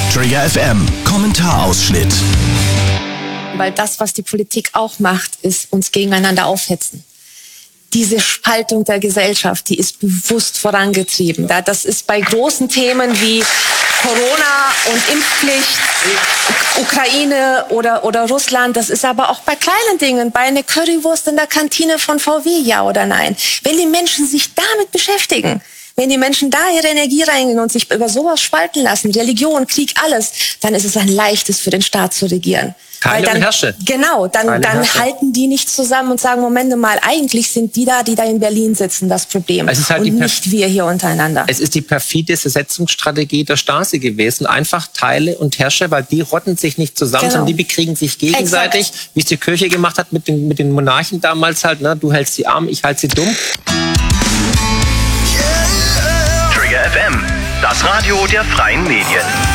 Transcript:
Trigger FM Kommentarausschnitt. Weil das, was die Politik auch macht, ist uns gegeneinander aufhetzen. Diese Spaltung der Gesellschaft, die ist bewusst vorangetrieben. Das ist bei großen Themen wie Corona und Impfpflicht, Ukraine oder Russland. Das ist aber auch bei kleinen Dingen, bei einer Currywurst in der Kantine von VW, ja oder nein. Wenn die Menschen sich damit beschäftigen, wenn die Menschen da ihre Energie reingehen und sich über sowas spalten lassen, Religion, Krieg, alles, dann ist es ein leichtes für den Staat zu regieren. Teile und herrsche. Genau, dann halten die nicht zusammen und sagen, Moment mal, eigentlich sind die da in Berlin sitzen, das Problem. Es ist halt und nicht wir hier untereinander. Es ist die perfide Setzungsstrategie der Stasi gewesen. Einfach Teile und herrsche, weil die rotten sich nicht zusammen, sondern die bekriegen sich gegenseitig, wie es die Kirche gemacht hat mit den Monarchen damals halt. Ne? Du hältst sie arm, ich halte sie dumm. Trigger FM, das Radio der freien Medien.